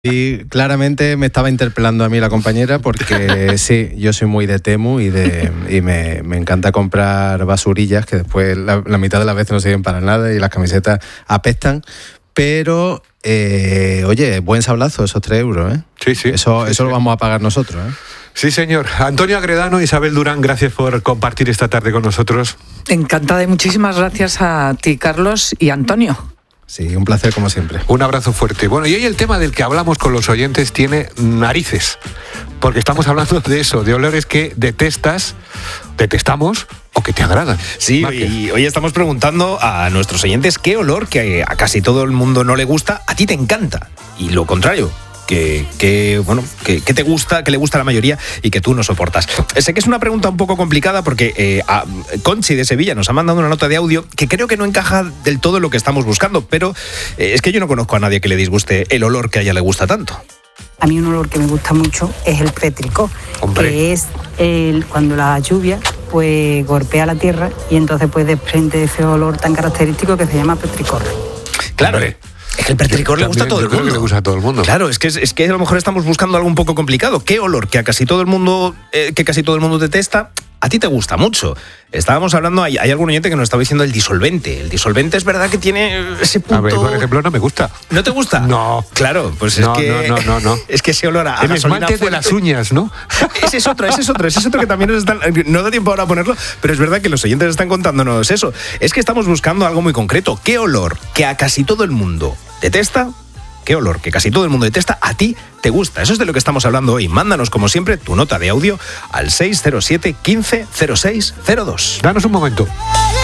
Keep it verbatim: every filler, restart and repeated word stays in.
Y claramente me estaba interpelando a mí la compañera porque sí, yo soy muy de Temu y, de, y me, me encanta comprar basurillas que después la, la mitad de las veces no sirven para nada y las camisetas apestan. Pero, eh, oye, buen sablazo esos tres euros, ¿eh? Sí, sí. Eso, sí, eso sí. lo vamos a pagar nosotros, ¿eh? Sí, señor. Antonio Agredano, Isabel Durán, gracias por compartir esta tarde con nosotros. Encantada y muchísimas gracias a ti, Carlos y Antonio. Sí, un placer como siempre. Un abrazo fuerte. Bueno, y hoy el tema del que hablamos con los oyentes tiene narices, porque estamos hablando de eso, de olores que detestas, detestamos o que te agradan. Sí, Márquez. y hoy estamos preguntando a nuestros oyentes qué olor que a casi todo el mundo no le gusta, a ti te encanta. Y lo contrario. Que, que, bueno, que, que te gusta, que le gusta a la mayoría y que tú no soportas. Sé que es una pregunta un poco complicada porque eh, a Conchi de Sevilla nos ha mandado una nota de audio que creo que no encaja del todo en lo que estamos buscando, pero eh, es que yo no conozco a nadie que le disguste el olor que a ella le gusta tanto. A mí un olor que me gusta mucho es el pétrico, Hombre. que es el, cuando la lluvia pues golpea la tierra y entonces pues desprende ese olor tan característico que se llama petricor. Claro. Hombre. Es que el petricor le gusta a todo Yo el creo que mundo. le gusta a todo el mundo. Claro, es que, es que a lo mejor estamos buscando algo un poco complicado. ¿Qué olor que a casi todo el mundo, eh, que casi todo el mundo detesta, a ti te gusta mucho? Estábamos hablando, hay, hay algún oyente que nos estaba diciendo el disolvente. El disolvente es verdad que tiene ese punto... A ver, por ejemplo, no me gusta. ¿No te gusta? No. Claro, pues No, es que... no, no, no, no. Es que ese olor a, a El gasolina esmalte de fuerte- las uñas, ¿no? Ese es otro, ese es otro, ese es otro que también nos están... No da tiempo ahora a ponerlo, pero es verdad que los oyentes están contándonos eso. Es que estamos buscando algo muy concreto. ¿Qué olor que a casi todo el mundo detesta? ¿Qué olor que casi todo el mundo detesta a ti te gusta? Eso es de lo que estamos hablando hoy. Mándanos, como siempre, tu nota de audio al seis cero siete, quince, cero seis cero dos. Danos un momento.